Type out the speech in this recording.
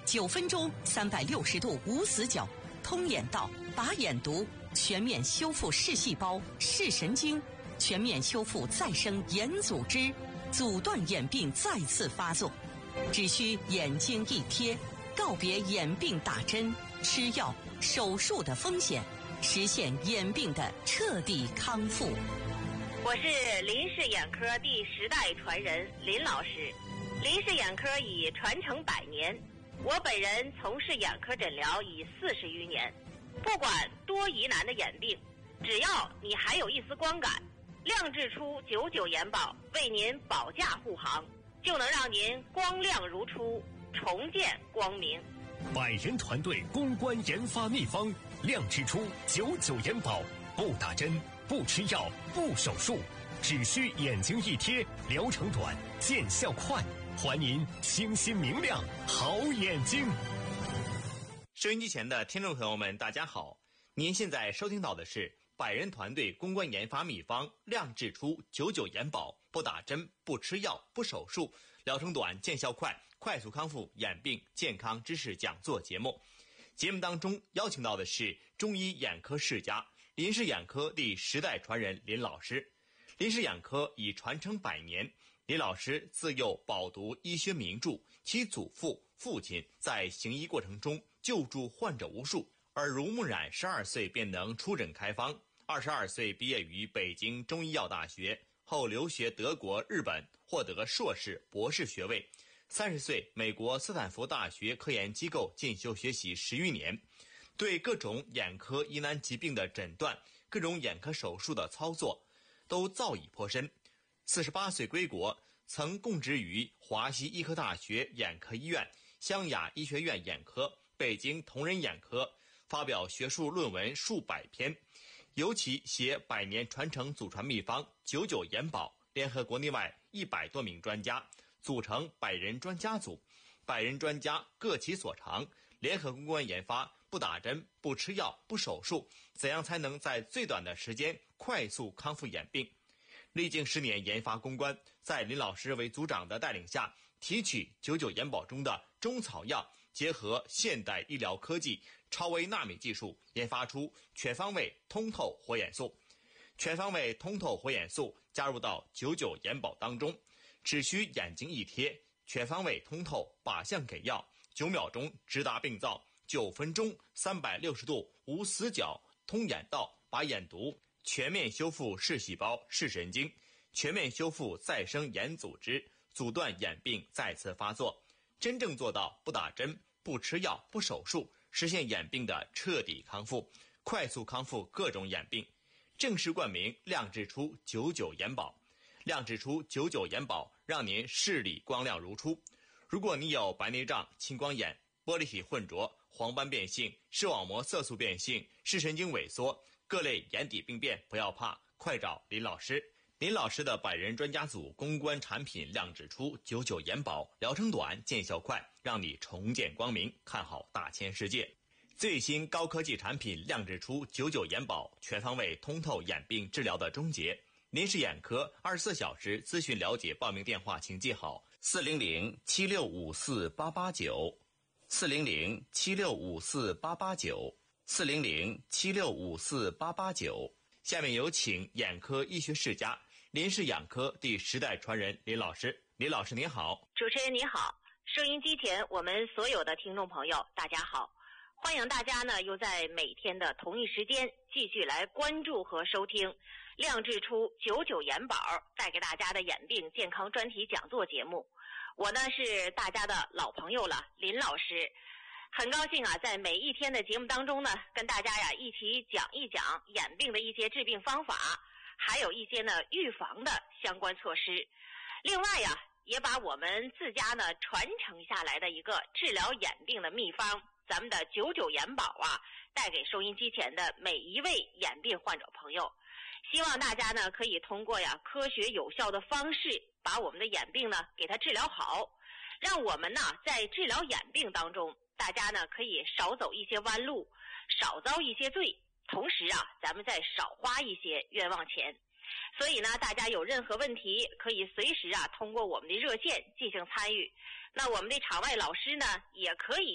9分钟360度无死角，通眼道、拔眼毒，全面修复视细胞、视神经，全面修复再生眼组织，阻断眼病再次发作。只需眼睛一贴，告别眼病打针、吃药、手术的风险，实现眼病的彻底康复。 我是林氏眼科第10代传人林老师。林氏眼科已传承100年，我本人从事眼科诊疗已40余年。不管多疑难的眼病，只要你还有一丝光感，亮智初99眼保为您保驾护航，就能让您光亮如初，重见光明。 100人团队攻关研发秘方，亮智初99眼保，不打针，不吃药，不手术，只需眼睛一贴，疗程短，见效快，还您清新明亮好眼睛。 收音机前的听众朋友们，大家好，您现在收听到的是100人团队攻关研发秘方亮智初99眼保，不打针，不吃药，不手术，疗程短，见效快，快速康复眼病健康知识讲座节目。节目当中邀请到的是中医眼科世家林氏眼科第10代传人林老师。林氏眼科已传承100年，林老师自幼饱读医学名著，其祖父、父亲在行医过程中救助患者无数，耳濡目染，12岁便能出诊开方。22岁毕业于北京中医药大学，后留学德国、日本，获得硕士、博士学位。30岁美国斯坦福大学科研机构进修学习10余年，对各种眼科疑难疾病的诊断、各种眼科手术的操作都造诣颇深。48岁归国，曾供职于华西医科大学眼科医院、湘雅医学院眼科、北京同仁眼科，发表学术论文数百篇，尤其写100年传承祖传秘方99眼保，联合国内外100多名专家，组成100人专家组，100人专家各其所长，联合攻关研发不打针、不吃药、不手术，怎样才能在最短的时间快速康复眼病。历经10年研发攻关，在林老师为组长的带领下，提取99眼保中的中草药，结合现代医疗科技超微纳米技术，研发出全方位通透活眼素。全方位通透活眼素加入到99眼保当中，只需眼睛一贴，全方位通透，靶向给药，9秒钟直达病灶，9分钟360度无死角，通眼道，拔眼毒，全面修复视细胞、视神经，全面修复再生眼组织，阻断眼病再次发作，真正做到不打针、不吃药、不手术，实现眼病的彻底康复，快速康复各种眼病。正式冠名亮智初99眼保。亮智初99眼保让您视力光亮如初。如果你有白内障、青光眼、玻璃体混浊、黄斑变性、视网膜色素变性、视神经萎缩，各类眼底病变，不要怕，快找林老师。林老师的100人专家组攻关产品亮智初99眼保，疗程短，见效快，让你重见光明，看好大千世界。最新高科技产品亮智初99眼保，全方位通透眼病治疗的终结。林氏眼科24小时咨询了解，报名电话请记好：400-7654-889，400-7654-889，400-7654-889。下面有请眼科医学世家林氏眼科第10代传人林老师。林老师您好。 主持人你好，收音机前我们所有的听众朋友大家好，欢迎大家呢又在每天的同一时间继续来关注和收听亮智初99眼保带给大家的眼病健康专题讲座节目。我呢是大家的老朋友了，林老师。很高兴啊，在每一天的节目当中呢，跟大家呀一起讲一讲眼病的一些治病方法，还有一些呢预防的相关措施。另外呀，也把我们自家呢传承下来的一个治疗眼病的秘方，咱们的99眼保啊，带给收音机前的每一位眼病患者朋友。希望大家呢可以通过呀科学有效的方式，把我们的眼病呢给它治疗好，让我们呢在治疗眼病当中，大家呢可以少走一些弯路，少遭一些罪，同时啊咱们再少花一些冤枉钱。所以呢，大家有任何问题可以随时啊通过我们的热线进行参与。那我们的场外老师呢也可以